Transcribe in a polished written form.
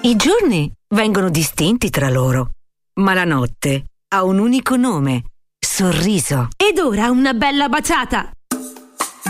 I giorni vengono distinti tra loro, ma la notte ha un unico nome: sorriso. Ed ora una bella baciata!